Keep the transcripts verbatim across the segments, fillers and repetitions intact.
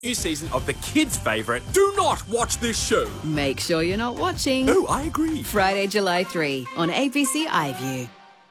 New season of the kids' favourite, Do Not Watch This Show. Make sure you're not watching. Oh, I agree. Friday, July third on A B C iView.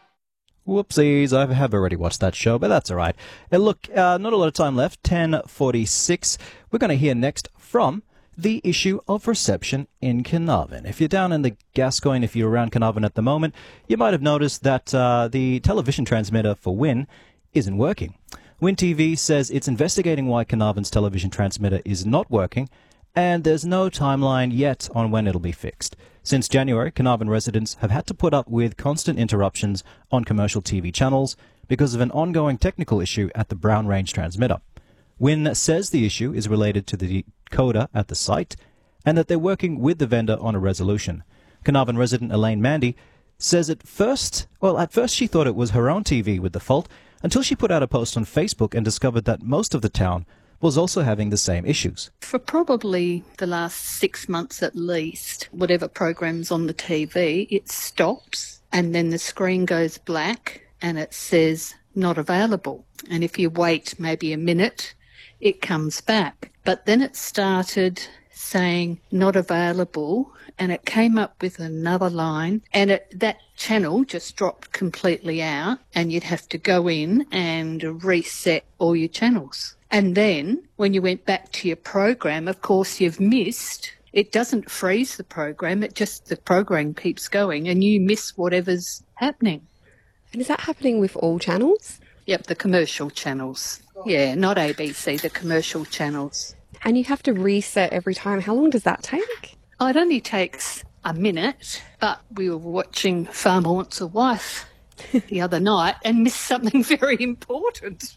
Whoopsies, I have already watched that show, but that's all right. And look, uh, not a lot of time left, ten forty-six. We're going to hear next from the issue of reception in Carnarvon. If you're down in the Gascoyne, if you're around Carnarvon at the moment, you might have noticed that uh, the television transmitter for Win isn't working. Win T V says it's investigating why Carnarvon's television transmitter is not working, and there's no timeline yet on when it'll be fixed. Since January, Carnarvon residents have had to put up with constant interruptions on commercial T V channels because of an ongoing technical issue at the Brown Range transmitter. Win says the issue is related to the decoder at the site and that they're working with the vendor on a resolution. Carnarvon resident Elaine Mandy says at first, well, at first she thought it was her own T V with the fault, until she put out a post on Facebook and discovered that most of the town was also having the same issues. For probably the last six months at least, whatever program's on the T V, it stops and then the screen goes black and it says not available. And if you wait maybe a minute, it comes back. But then it started saying not available, and it came up with another line, and it, that channel just dropped completely out, and you'd have to go in and reset all your channels. And then when you went back to your program, of course you've missed, it doesn't freeze the program, it just, the program keeps going and you miss whatever's happening. And is that happening with all channels? Yep, the commercial channels. Yeah, not A B C, the commercial channels. And you have to reset every time. How long does that take? Oh, it only takes a minute, but we were watching Farmer Wants a Wife the other night and missed something very important.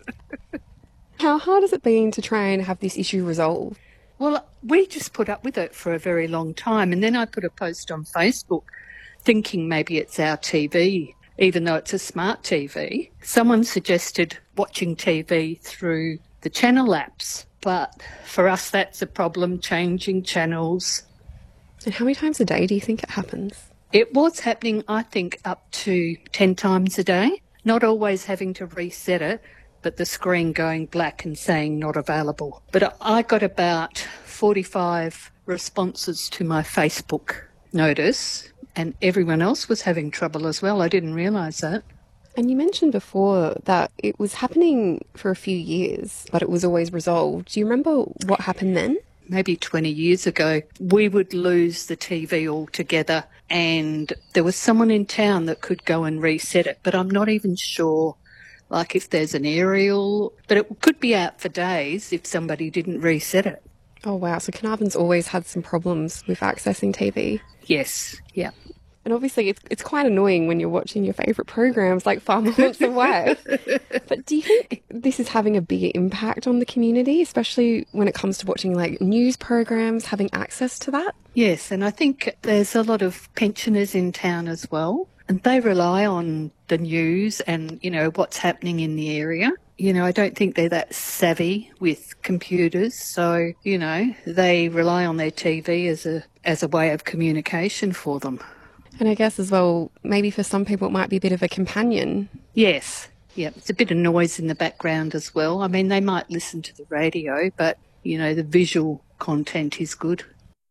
How hard has it been to try and have this issue resolved? Well, we just put up with it for a very long time, and then I put a post on Facebook thinking maybe it's our T V, even though it's a smart T V. Someone suggested watching T V through the channel apps, but for us that's a problem, changing channels. And how many times a day do you think it happens? It was happening, I think, up to ten times a day, not always having to reset it, but the screen going black and saying not available. But I got about forty-five responses to my Facebook notice, and everyone else was having trouble as well. I didn't realise that. And you mentioned before that it was happening for a few years, but it was always resolved. Do you remember what happened then? Maybe twenty years ago, we would lose the T V altogether, and there was someone in town that could go and reset it, but I'm not even sure, like if there's an aerial, but it could be out for days if somebody didn't reset it. Oh, wow. So Carnarvon's always had some problems with accessing T V. Yes, yeah. And obviously it's it's quite annoying when you're watching your favourite programs like Farmer Wants a Wife. But do you think this is having a bigger impact on the community, especially when it comes to watching like news programs, having access to that? Yes, and I think there's a lot of pensioners in town as well, and they rely on the news and, you know, what's happening in the area. You know, I don't think they're that savvy with computers, so, you know, they rely on their T V as a as a way of communication for them. And I guess as well, maybe for some people it might be a bit of a companion. Yes, yeah, it's a bit of noise in the background as well. I mean, they might listen to the radio, but, you know, the visual content is good.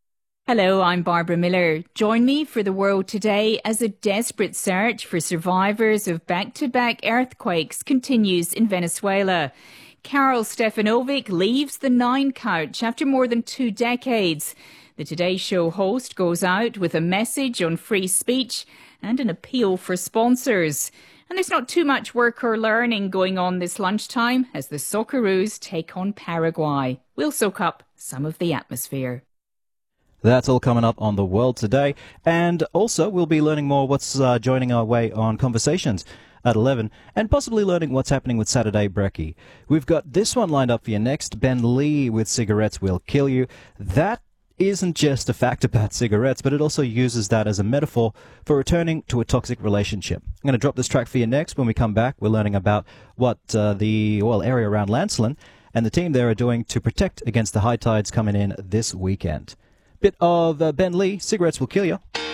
Hello, I'm Barbara Miller. Join me for the world today as a desperate search for survivors of back-to-back earthquakes continues in Venezuela. Karol Stefanovic leaves the Nine Couch after more than two decades. The Today Show host goes out with a message on free speech and an appeal for sponsors. And there's not too much work or learning going on this lunchtime as the Socceroos take on Paraguay. We'll soak up some of the atmosphere. That's all coming up on The World Today. And also, we'll be learning more what's uh, joining our way on Conversations at eleven, and possibly learning what's happening with Saturday Brekkie. We've got this one lined up for you next. Ben Lee with Cigarettes Will Kill You. That isn't just a fact about cigarettes, but it also uses that as a metaphor for returning to a toxic relationship. I'm going to drop this track for you next. When we come back, we're learning about what uh, the well area around Lancelin and the team there are doing to protect against the high tides coming in this weekend. Bit of uh, Ben Lee, Cigarettes Will Kill You.